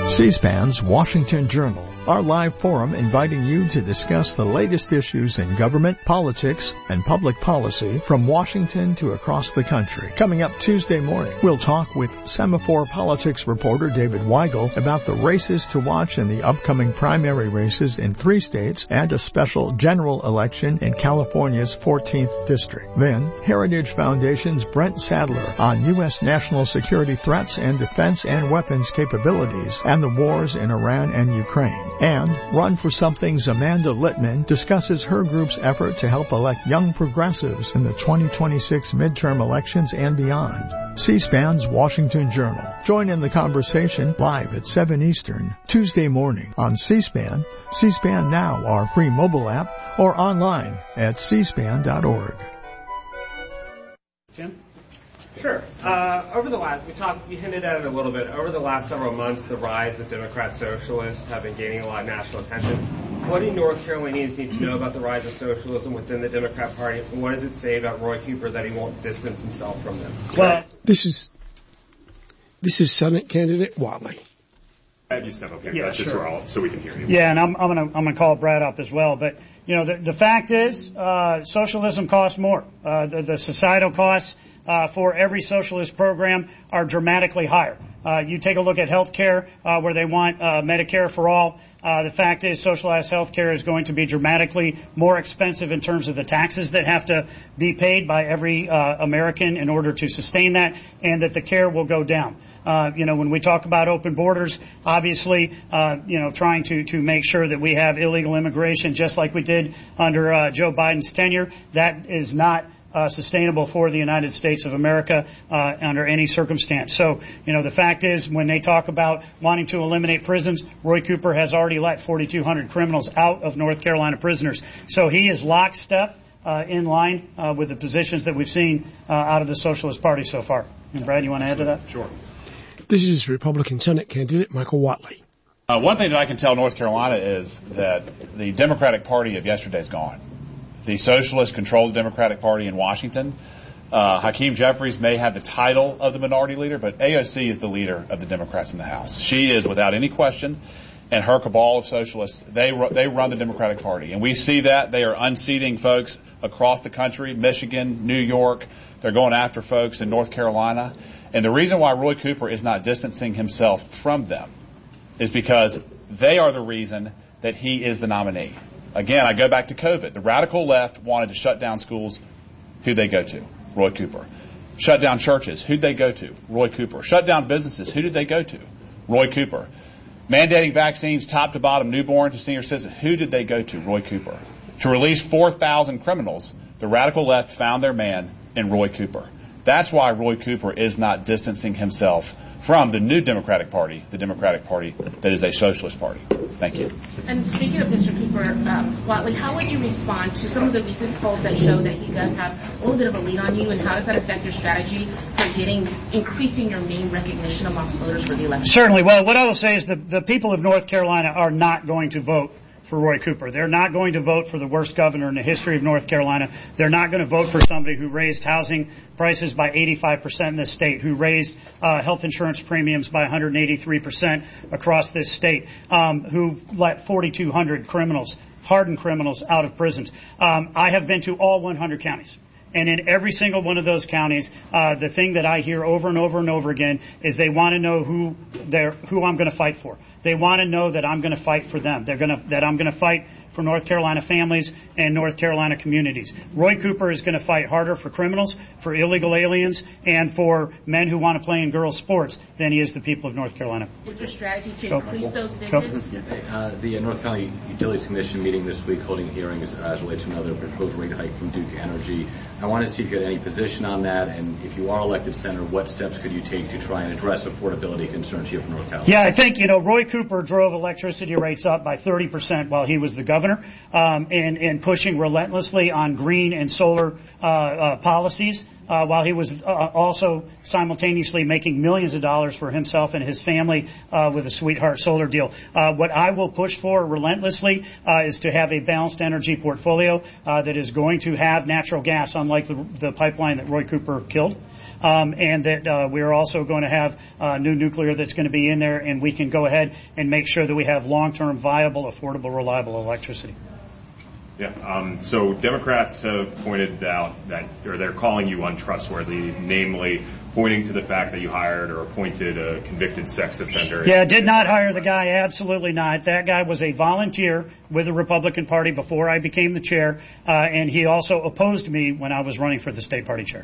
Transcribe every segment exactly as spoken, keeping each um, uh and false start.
C-SPAN's Washington Journal, our live forum inviting you to discuss the latest issues in government, politics, and public policy from Washington to across the country. Coming up Tuesday morning, we'll talk with Semaphore politics reporter David Weigel about the races to watch in the upcoming primary races in three states and a special general election in California's fourteenth district. Then, Heritage Foundation's Brent Sadler on U S national security threats and defense and weapons capabilities and the wars in Iran and Ukraine. And Run for Something's Amanda Littman discusses her group's effort to help elect young progressives in the twenty twenty-six midterm elections and beyond. C-SPAN's Washington Journal. Join in the conversation live at seven Eastern, Tuesday morning on C-SPAN, C-SPAN Now, our free mobile app, or online at c span dot org. Jim? Sure. Uh, over the last, we talked, we hinted at it a little bit. Over the last several months, the rise of Democrat socialists have been gaining a lot of national attention. What do North Carolinians need to know about the rise of socialism within the Democrat Party, and what does it say about Roy Cooper that he won't distance himself from them? Well, this is this is Senate candidate Whatley. Have you step up here? Yeah, That's just sure. where all, so we can hear you. Yeah, and I'm, I'm going to I'm going to call Brad up as well. But you know, the, the fact is, uh, socialism costs more. Uh, the, the societal costs Uh, for every socialist program are dramatically higher. Uh, you take a look at health care, uh, where they want uh, Medicare for all. Uh, the fact is socialized health care is going to be dramatically more expensive in terms of the taxes that have to be paid by every uh, American in order to sustain that, and that the care will go down. Uh, you know, when we talk about open borders, obviously, uh, you know, trying to, to make sure that we have illegal immigration just like we did under uh, Joe Biden's tenure, that is not Uh, sustainable for the United States of America uh, under any circumstance. So, you know, the fact is when they talk about wanting to eliminate prisons, Roy Cooper has already let forty-two hundred criminals out of North Carolina prisoners. So he is lockstep uh, in line uh, with the positions that we've seen uh, out of the Socialist Party so far. And Brad, you want to add to that? Sure. This is Republican Senate candidate Michael Whatley. Uh, one thing that I can tell North Carolina is that the Democratic Party of yesterday is gone. The socialists control the Democratic Party in Washington. Uh, Hakeem Jeffries may have the title of the minority leader, but A O C is the leader of the Democrats in the House. She is, without any question, and her cabal of socialists, they they run the Democratic Party. And we see that. They are unseating folks across the country, Michigan, New York. They're going after folks in North Carolina. And the reason why Roy Cooper is not distancing himself from them is because they are the reason that he is the nominee. Again, I go back to COVID. The radical left wanted to shut down schools. Who'd they go to? Roy Cooper. Shut down churches. Who'd they go to? Roy Cooper. Shut down businesses. Who did they go to? Roy Cooper. Mandating vaccines top to bottom, newborn to senior citizens. Who did they go to? Roy Cooper. To release four thousand criminals, the radical left found their man in Roy Cooper. That's why Roy Cooper is not distancing himself from the new Democratic Party, the Democratic Party that is a socialist party. Thank you. And speaking of Mister Cooper, um, Whatley, how would you respond to some of the recent polls that show that he does have a little bit of a lead on you, and how does that affect your strategy for getting, increasing your name recognition amongst voters for the election? Certainly. Well, what I will say is the, the people of North Carolina are not going to vote for Roy Cooper. They're not going to vote for the worst governor in the history of North Carolina. They're not going to vote for somebody who raised housing prices by eighty-five percent in this state, who raised uh, health insurance premiums by one hundred eighty-three percent across this state, um, who let forty-two hundred criminals, hardened criminals, out of prisons. Um, I have been to all one hundred counties. And in every single one of those counties, uh, the thing that I hear over and over and over again is they want to know who they're, who I'm going to fight for. They want to know that I'm going to fight for them. They're going to, that I'm going to fight for North Carolina families and North Carolina communities. Roy Cooper is going to fight harder for criminals, for illegal aliens, and for men who want to play in girls' sports than he is the people of North Carolina. Is there strategy to Go. increase those Go. visits? Uh, the North Carolina Utilities Commission meeting this week holding hearings uh, as relates to another proposed rate hike from Duke Energy. I wanted to see if you had any position on that, and if you are elected senator, what steps could you take to try and address affordability concerns here from North Carolina? Yeah, I think, you know, Roy Cooper drove electricity rates up by thirty percent while he was the governor, um, and, and pushing relentlessly on green and solar uh, uh, policies. Uh, while he was uh, also simultaneously making millions of dollars for himself and his family uh, with a Sweetheart Solar deal. Uh, what I will push for relentlessly uh, is to have a balanced energy portfolio uh, that is going to have natural gas, unlike the, the pipeline that Roy Cooper killed. um, and that uh, we're also going to have uh, new nuclear that's going to be in there, and we can go ahead and make sure that we have long-term, viable, affordable, reliable electricity. Yeah. Um, so Democrats have pointed out that, or they're calling you untrustworthy, namely pointing to the fact that you hired or appointed a convicted sex offender. Yeah, did not hire the guy. Absolutely not. That guy was a volunteer with the Republican Party before I became the chair, uh, and he also opposed me when I was running for the state party chair.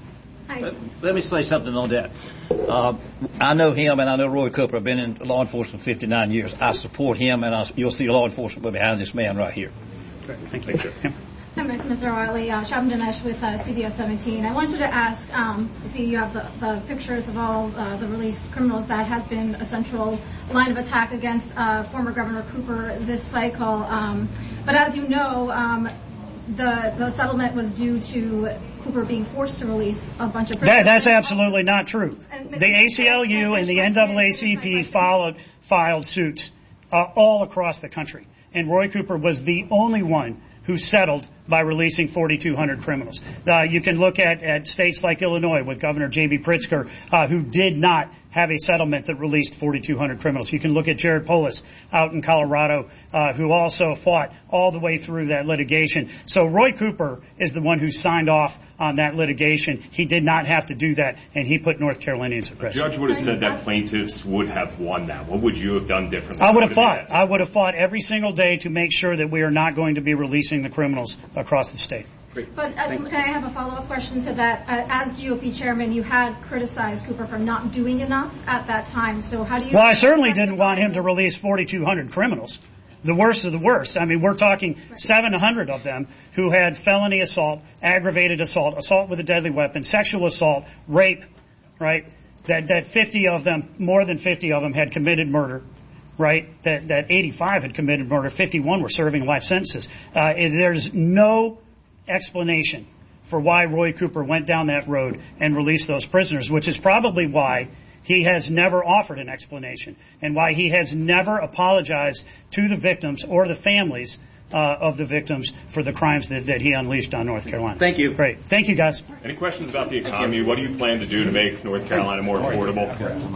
Let, let me say something on that. Uh, I know him and I know Roy Cooper. I've been in law enforcement for fifty-nine years. I support him, and I, you'll see law enforcement behind this man right here. Thank you. Thank you. Hi, Mister Wiley. Uh, Shabam Dinesh with uh, C B S seventeen. I wanted to ask, um, see you have the, the pictures of all uh, the released criminals. That has been a central line of attack against uh, former Governor Cooper this cycle. Um, but as you know, um, the, the settlement was due to Cooper being forced to release a bunch of prisoners. That, that's absolutely not true. The A C L U and the N double A C P followed, filed suits uh, all across the country. And Roy Cooper was the only one who settled by releasing forty-two hundred criminals. Uh, you can look at, at states like Illinois with Governor J B Pritzker, uh, who did not have a settlement that released forty-two hundred criminals. You can look at Jared Polis out in Colorado, uh, who also fought all the way through that litigation. So Roy Cooper is the one who signed off on that litigation. He did not have to do that, and he put North Carolinians at risk. The judge would have said that plaintiffs would have won that. What would you have done differently? I would have fought. I would have fought every single day to make sure that we are not going to be releasing the criminals across the state. But uh, can I have a follow-up question to that? Uh, as G O P chairman, you had criticized Cooper for not doing enough at that time. So how do you... Well, I certainly didn't want him to release forty-two hundred criminals. The worst of the worst. I mean, we're talking seven hundred of them who had felony assault, aggravated assault, assault with a deadly weapon, sexual assault, rape, right? That that fifty of them, more than fifty of them had committed murder. Right, that that eighty-five had committed murder, fifty-one were serving life sentences. Uh, there's no explanation for why Roy Cooper went down that road and released those prisoners, which is probably why he has never offered an explanation and why he has never apologized to the victims or the families uh, of the victims for the crimes that, that he unleashed on North Carolina. Thank you. Great. Thank you, guys. Any questions about the economy? What do you plan to do to make North Carolina more affordable?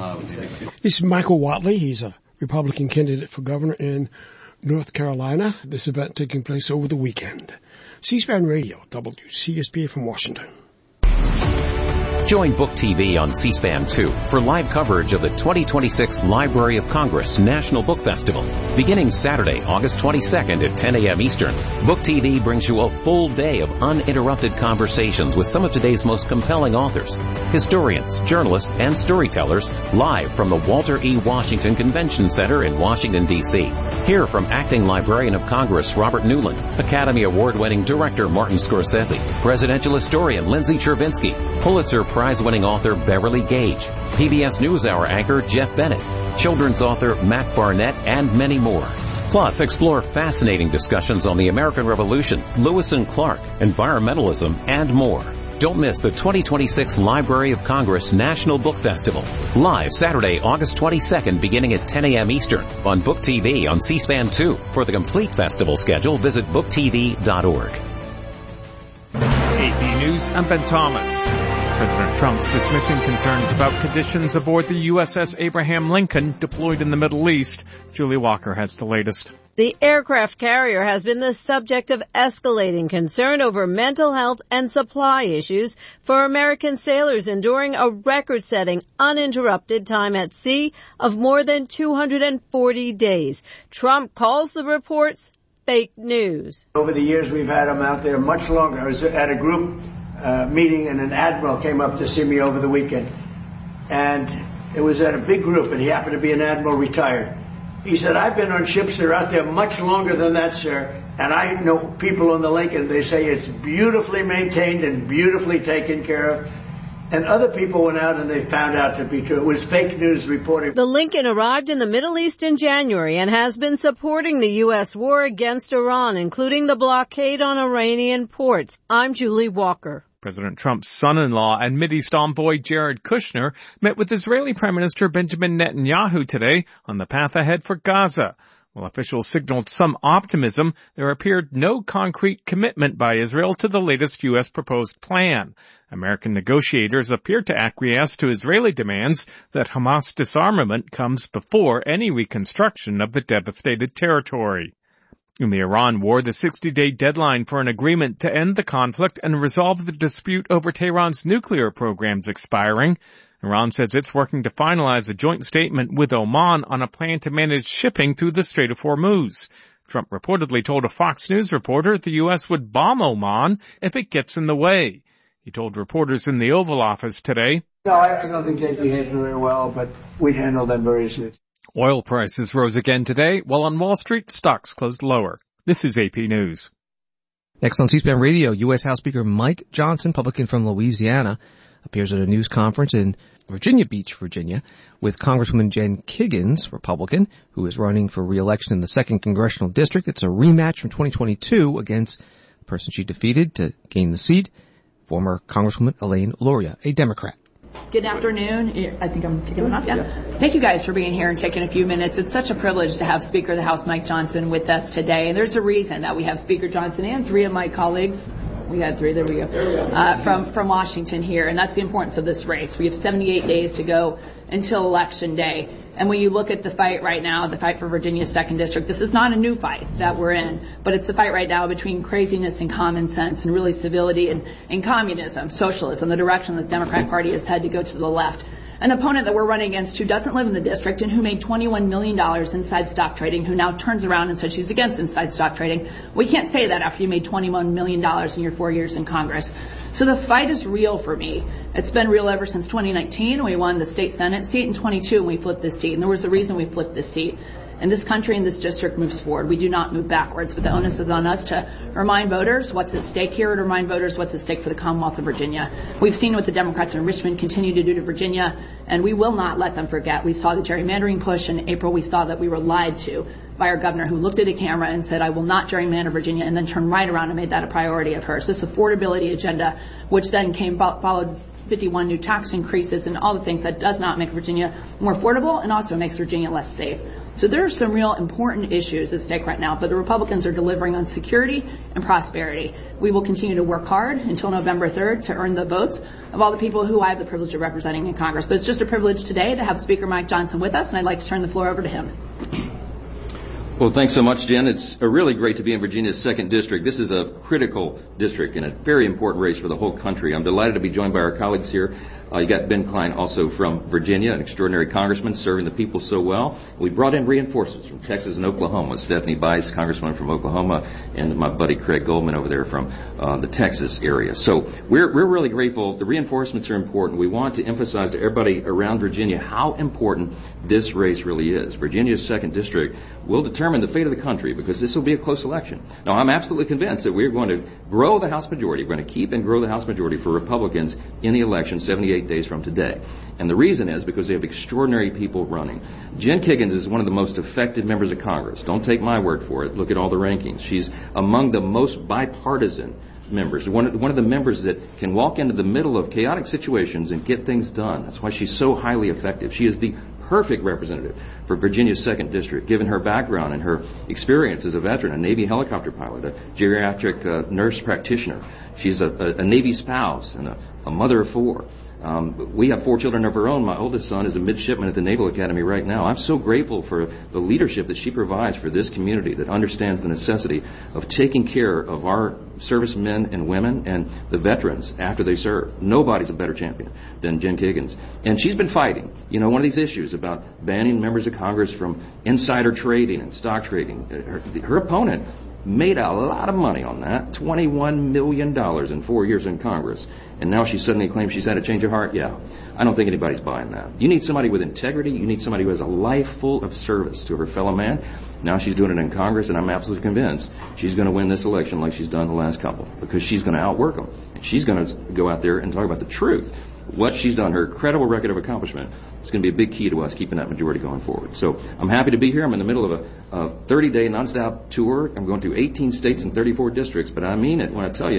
This is Michael Whatley. He's a Republican candidate for governor in North Carolina. This event taking place over the weekend. C-SPAN Radio, W C S B from Washington. Join Book T V on C-SPAN two for live coverage of the twenty twenty-six Library of Congress National Book Festival. Beginning Saturday, August twenty-second at ten a.m. Eastern, Book T V brings you a full day of uninterrupted conversations with some of today's most compelling authors, historians, journalists, and storytellers live from the Walter E. Washington Convention Center in Washington, D C Hear from Acting Librarian of Congress Robert Newland, Academy Award-winning director Martin Scorsese, presidential historian Lindsay Chervinsky, Pulitzer Prize-winning author Beverly Gage, P B S NewsHour anchor Jeff Bennett, children's author Mac Barnett, and many more. Plus, explore fascinating discussions on the American Revolution, Lewis and Clark, environmentalism, and more. Don't miss the twenty twenty-six Library of Congress National Book Festival. Live Saturday, August twenty-second, beginning at ten a.m. Eastern on Book T V on C-SPAN two. For the complete festival schedule, visit book t v dot org. A P News, I'm Ben Thomas. President Trump's dismissing concerns about conditions aboard the U S S Abraham Lincoln deployed in the Middle East. Julie Walker has the latest. The aircraft carrier has been the subject of escalating concern over mental health and supply issues for American sailors enduring a record-setting uninterrupted time at sea of more than two hundred forty days. Trump calls the reports fake news. Over the years, we've had them out there much longer. I was at a group uh, meeting, and an admiral came up to see me over the weekend. And it was at a big group, and he happened to be an admiral retired. He said, I've been on ships that are out there much longer than that, sir. And I know people on the Lincoln, they say it's beautifully maintained and beautifully taken care of. And other people went out and they found out to be true. It was fake news reporting. The Lincoln arrived in the Middle East in January and has been supporting the U S war against Iran, including the blockade on Iranian ports. I'm Julie Walker. President Trump's son-in-law and Mideast envoy Jared Kushner met with Israeli Prime Minister Benjamin Netanyahu today on the path ahead for Gaza. While officials signaled some optimism, there appeared no concrete commitment by Israel to the latest U S proposed plan. American negotiators appeared to acquiesce to Israeli demands that Hamas disarmament comes before any reconstruction of the devastated territory. In the Iran war, the sixty-day deadline for an agreement to end the conflict and resolve the dispute over Tehran's nuclear program is expiring. Iran says it's working to finalize a joint statement with Oman on a plan to manage shipping through the Strait of Hormuz. Trump reportedly told a Fox News reporter the U S would bomb Oman if it gets in the way. He told reporters in the Oval Office today, No, I don't think they behaved very well, but we'd handle them very easily. Oil prices rose again today, while on Wall Street, stocks closed lower. This is A P News. Next on C-SPAN Radio, U S House Speaker Mike Johnson, Republican from Louisiana, appears at a news conference in Virginia Beach, Virginia, with Congresswoman Jen Kiggans, Republican, who is running for re-election in the second Congressional District. It's a rematch from twenty twenty-two against the person she defeated to gain the seat, former Congresswoman Elaine Luria, a Democrat. Good afternoon. I think I'm kicking off, yeah. Thank you guys for being here and taking a few minutes. It's such a privilege to have Speaker of the House Mike Johnson with us today. And there's a reason that we have Speaker Johnson and three of my colleagues. We had three, there we go, uh, from, from Washington here. And that's the importance of this race. We have seventy-eight days to go until Election Day. And when you look at the fight right now, the fight for Virginia's second district, this is not a new fight that we're in, but it's a fight right now between craziness and common sense and really civility and, and communism, socialism, the direction that the Democratic Party has had to go to the left. An opponent that we're running against who doesn't live in the district and who made twenty-one million dollars inside stock trading, who now turns around and says she's against inside stock trading. We can't say that after you made twenty-one million dollars in your four years in Congress. So the fight is real for me. It's been real ever since twenty nineteen. We won the state Senate seat in twenty-two and we flipped this seat. And there was a reason we flipped this seat. And this country and this district moves forward. We do not move backwards. But the onus is on us to remind voters what's at stake here, to remind voters what's at stake for the Commonwealth of Virginia. We've seen what the Democrats in Richmond continue to do to Virginia, and we will not let them forget. We saw the gerrymandering push in April. We saw that we were lied to by our governor, who looked at a camera and said, I will not gerrymander Virginia, and then turned right around and made that a priority of hers. This affordability agenda, which then came followed fifty-one new tax increases and all the things that does not make Virginia more affordable and also makes Virginia less safe. So there are some real important issues at stake right now, but the Republicans are delivering on security and prosperity. We will continue to work hard until November third to earn the votes of all the people who I have the privilege of representing in Congress. But it's just a privilege today to have Speaker Mike Johnson with us, and I'd like to turn the floor over to him. Well, thanks so much, Jen. It's uh, really great to be in Virginia's second district. This is a critical district and a very important race for the whole country. I'm delighted to be joined by our colleagues here. Uh, you got Ben Klein, also from Virginia, an extraordinary congressman serving the people so well. We brought in reinforcements from Texas and Oklahoma. Stephanie Bice, congresswoman from Oklahoma, and my buddy Craig Goldman over there from uh, the Texas area. So we're we're really grateful. The reinforcements are important. We want to emphasize to everybody around Virginia how important this race really is. Virginia's second district will determine the fate of the country because this will be a close election. Now, I'm absolutely convinced that we're going to grow the House majority. We're going to keep and grow the House majority for Republicans in the election seventy-eight days from today. And the reason is because they have extraordinary people running. Jen Kiggans is one of the most effective members of Congress. Don't take my word for it. Look at all the rankings. She's among the most bipartisan members, one of, one of the members that can walk into the middle of chaotic situations and get things done. That's why she's so highly effective. She is the perfect representative for Virginia's second district, given her background and her experience as a veteran, a Navy helicopter pilot, a geriatric uh, nurse practitioner. She's a, a, a Navy spouse and a, a mother of four. Um, we have four children of our own. My oldest son is a midshipman at the Naval Academy right now. I'm so grateful for the leadership that she provides for this community that understands the necessity of taking care of our servicemen and women and the veterans after they serve. Nobody's a better champion than Jen Kiggans. And she's been fighting, you know, one of these issues about banning members of Congress from insider trading and stock trading. Her, her opponent made a lot of money on that, twenty-one million dollars in four years in Congress. And now she suddenly claims she's had a change of heart? Yeah, I don't think anybody's buying that. You need somebody with integrity. You need somebody who has a life full of service to her fellow man. Now she's doing it in Congress, and I'm absolutely convinced she's going to win this election like she's done the last couple, because she's going to outwork them. And she's going to go out there and talk about the truth. What she's done, her credible record of accomplishment, is going to be a big key to us keeping that majority going forward. So I'm happy to be here. I'm in the middle of a, a thirty-day nonstop tour. I'm going through eighteen states and thirty-four districts, but I mean it when I tell you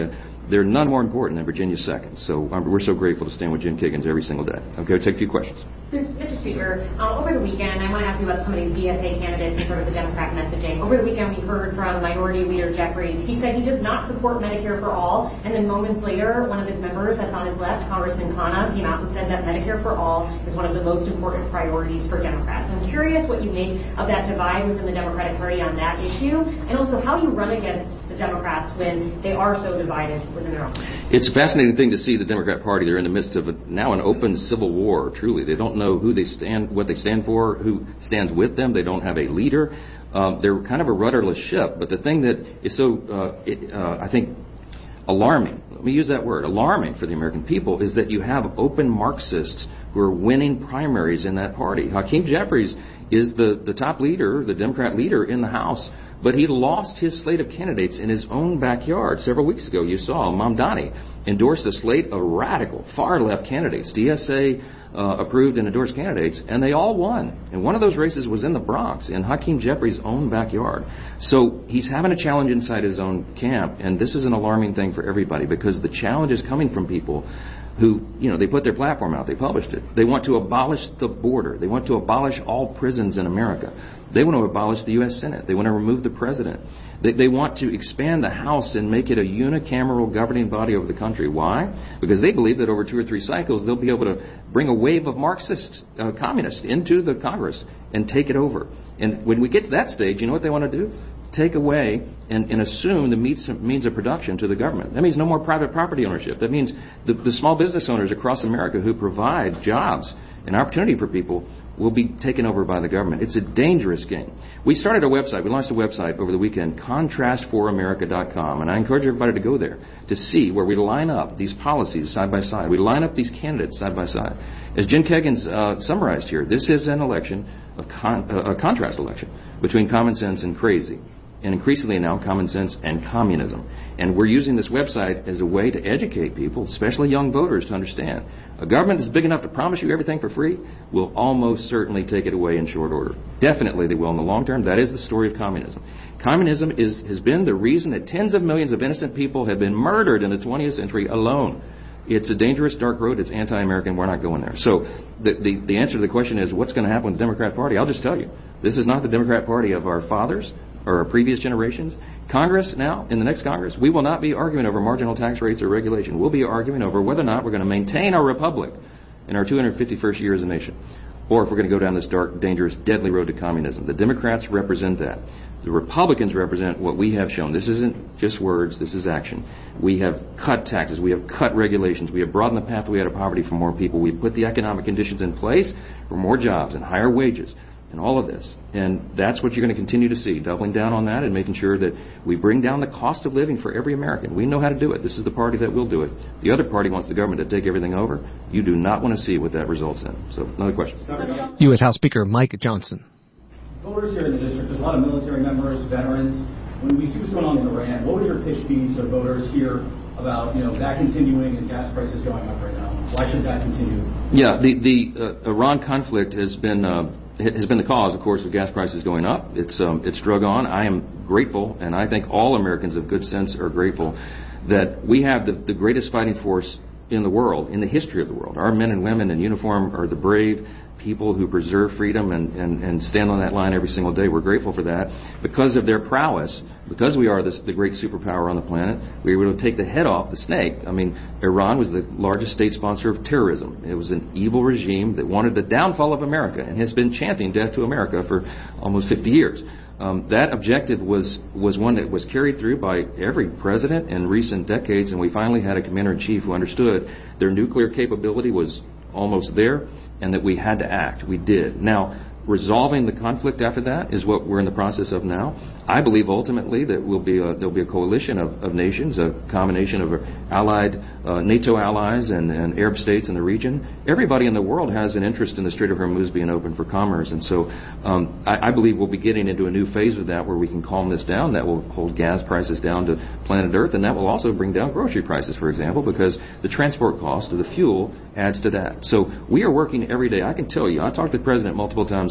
They're none more important than Virginia's second. So um, we're so grateful to stand with Jim Kiggins every single day. Okay, we'll take a few questions. Mister Speaker, uh, over the weekend, I want to ask you about some of these D S A candidates and sort of the Democrat messaging. Over the weekend, we heard from Minority Leader Jeffries. He said he does not support Medicare for all, and then moments later, one of his members that's on his left, Congressman Khanna, came out and said that Medicare for all is one of the most important priorities for Democrats. I'm curious what you make of that divide within the Democratic Party on that issue, and also how you run against the Democrats when they are so divided within their own. It's a fascinating thing to see the Democrat Party. They're in the midst of a, now an open civil war, truly. They don't know who they stand, what they stand for, who stands with them. They don't have a leader. Um, they're kind of a rudderless ship. But the thing that is so, uh, it, uh, I think, alarming, let me use that word, alarming for the American people, is that you have open Marxists who are winning primaries in that party. Hakeem Jeffries is the, the top leader, the Democrat leader in the House, but he lost his slate of candidates in his own backyard. Several weeks ago, you saw Mamdani endorsed a slate of radical, far-left candidates, D S A uh, approved and endorsed candidates, and they all won. And one of those races was in the Bronx, in Hakeem Jeffries' own backyard. So he's having a challenge inside his own camp, and this is an alarming thing for everybody, because the challenge is coming from people who, you know, they put their platform out, they published it. They want to abolish the border. They want to abolish all prisons in America. They want to abolish the U S Senate. They want to remove the president. They, they want to expand the House and make it a unicameral governing body over the country. Why? Because they believe that over two or three cycles, they'll be able to bring a wave of Marxist uh, communists into the Congress and take it over. And when we get to that stage, you know what they want to do? Take away and, and assume the means, means of production to the government. That means no more private property ownership. That means the, the small business owners across America who provide jobs and opportunity for people will be taken over by the government. It's a dangerous game. We started a website. We launched a website over the weekend, contrast for america dot com, and I encourage everybody to go there to see where we line up these policies side by side. We line up these candidates side by side. As Jim Kiggins uh, summarized here, this is an election, of con- uh, a contrast election between common sense and crazy, and increasingly now common sense and communism. And we're using this website as a way to educate people, especially young voters, to understand a government that's big enough to promise you everything for free will almost certainly take it away in short order. Definitely they will in the long term. That is the story of communism. Communism is, has been the reason that tens of millions of innocent people have been murdered in the twentieth century alone. It's a dangerous, dark road. It's anti-American. We're not going there. So the, the, the answer to the question is, what's going to happen with the Democrat Party? I'll just tell you, this is not the Democrat Party of our fathers or our previous generations. Congress now, in the next Congress, we will not be arguing over marginal tax rates or regulation. We'll be arguing over whether or not we're going to maintain our republic in our two hundred fifty-first year as a nation, or if we're going to go down this dark, dangerous, deadly road to communism. The Democrats represent that. The Republicans represent what we have shown. This isn't just words, this is action. We have cut taxes, we have cut regulations, we have broadened the pathway out of poverty for more people, we've put the economic conditions in place for more jobs and higher wages and all of this. And that's what you're going to continue to see, doubling down on that and making sure that we bring down the cost of living for every American. We know how to do it. This is the party that will do it. The other party wants the government to take everything over. You do not want to see what that results in. So, another question. U S House Speaker Mike Johnson. Voters here in the district, there's a lot of military members, veterans. When we see what's going on in Iran, what would your pitch be to voters here about, you know, that continuing and gas prices going up right now? Why should that continue? Yeah, the the uh, Iran conflict has been uh, has been the cause, of course, of gas prices going up. It's um, it's drug on. I am grateful, and I think all Americans of good sense are grateful that we have the, the greatest fighting force in the world, in the history of the world. Our men and women in uniform are the brave people who preserve freedom and, and, and stand on that line every single day. We're grateful for that. Because of their prowess, because we are this, the great superpower on the planet, we were able to take the head off the snake. I mean, Iran was the largest state sponsor of terrorism. It was an evil regime that wanted the downfall of America and has been chanting death to America for almost fifty years. Um, that objective was, was one that was carried through by every president in recent decades, and we finally had a commander-in-chief who understood their nuclear capability was almost there, and that we had to act. We did. Now, resolving the conflict after that is what we're in the process of now. I believe ultimately that we'll be a, there'll be a coalition of, of nations, a combination of allied uh, NATO allies and, and Arab states in the region. Everybody in the world has an interest in the Strait of Hormuz being open for commerce, and so um, I, I believe we'll be getting into a new phase of that where we can calm this down. That will hold gas prices down to planet Earth, and that will also bring down grocery prices, for example, because the transport cost of the fuel adds to that. So we are working every day. I can tell you, I talked to the president multiple times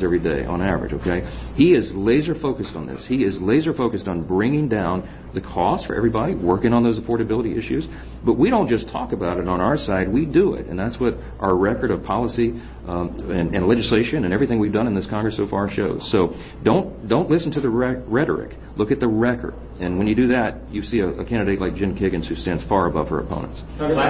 miles every day on average, okay? He is laser focused on this. He is laser focused on bringing down the cost for everybody, working on those affordability issues. But we don't just talk about it on our side, we do it. And that's what our record of policy um, and, and legislation and everything we've done in this Congress so far shows. So don't don't listen to the re- rhetoric. Look at the record. And when you do that, you see a, a candidate like Jen Kiggans who stands far above her opponents. So you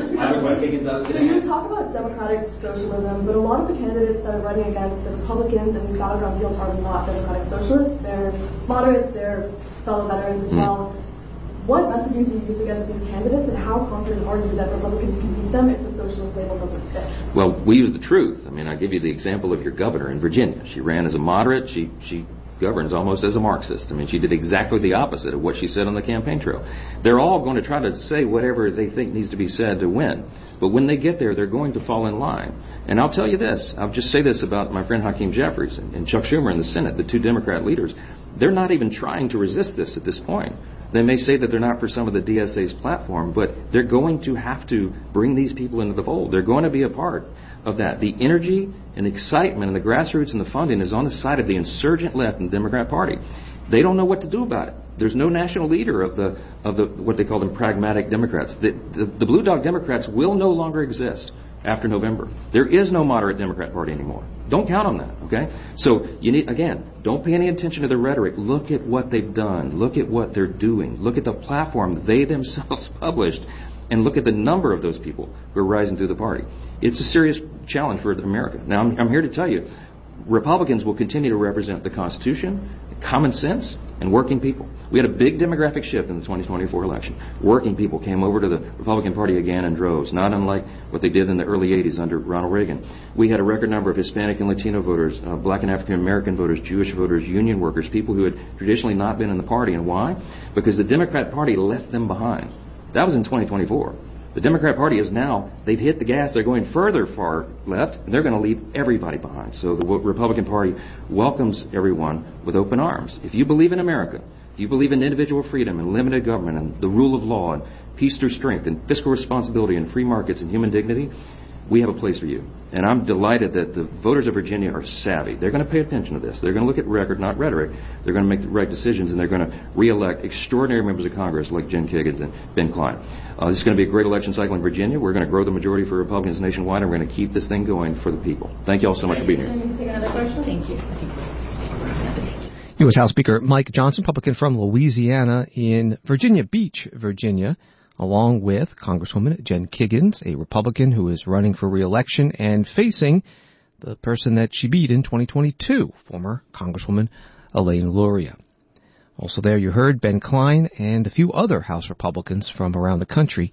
talk about democratic socialism, but a lot of the candidates that are running against the Republicans and these battleground fields are not democratic socialists. They're moderates, they're fellow veterans as mm. well. What messaging do you use against these candidates, and how confident are you that Republicans can beat them if the socialist label doesn't stick? Well, we use the truth. I mean, I'll give you the example of your governor in Virginia. She ran as a moderate. She she governs almost as a Marxist. I mean, she did exactly the opposite of what she said on the campaign trail. They're all going to try to say whatever they think needs to be said to win. But when they get there, they're going to fall in line. And I'll tell you this. I'll just say this about my friend Hakeem Jeffries and, and Chuck Schumer in the Senate, the two Democrat leaders. They're not even trying to resist this at this point. They may say that they're not for some of the D S A's platform, but they're going to have to bring these people into the fold. They're going to be a part of that. The energy and the excitement and the grassroots and the funding is on the side of the insurgent left in the Democrat Party. They don't know what to do about it. There's no national leader of the of the what they call them pragmatic Democrats. The, the, the Blue Dog Democrats will no longer exist after November. There is no moderate Democrat Party anymore. Don't count on that, okay? So you need, again, don't pay any attention to the rhetoric. Look at what they've done. Look at what they're doing. Look at the platform they themselves published, and look at the number of those people who are rising through the party. It's a serious challenge for America. Now, I'm, I'm here to tell you, Republicans will continue to represent the Constitution, common sense, and working people. We had a big demographic shift in the twenty twenty-four election. Working people came over to the Republican Party again in droves, not unlike what they did in the early eighties under Ronald Reagan. We had a record number of Hispanic and Latino voters, uh, black and African American voters, Jewish voters, union workers, people who had traditionally not been in the party. And why? Because the Democrat Party left them behind. That was in twenty twenty-four. The Democrat Party is now, they've hit the gas, they're going further far left, and they're going to leave everybody behind. So the Republican Party welcomes everyone with open arms. If you believe in America, if you believe in individual freedom and limited government and the rule of law and peace through strength and fiscal responsibility and free markets and human dignity, we have a place for you. And I'm delighted that the voters of Virginia are savvy. They're going to pay attention to this. They're going to look at record, not rhetoric. They're going to make the right decisions, and they're going to re-elect extraordinary members of Congress like Jen Kiggans and Ben Cline. Uh, this is going to be a great election cycle in Virginia. We're going to grow the majority for Republicans nationwide, and we're going to keep this thing going for the people. Thank you all so much for being here. Can you take another question? Thank you. U S House Speaker Mike Johnson, Republican from Louisiana, in Virginia Beach, Virginia, along with Congresswoman Jen Kiggans, a Republican who is running for re-election and facing the person that she beat in twenty twenty-two, former Congresswoman Elaine Luria. Also there you heard Ben Cline and a few other House Republicans from around the country